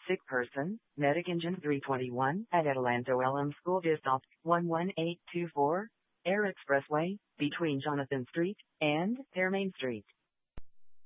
Sick person, Medic Engine 321 at Adelanto LM School District 11824, Air Expressway, between Jonathan Street and Fairmain Street.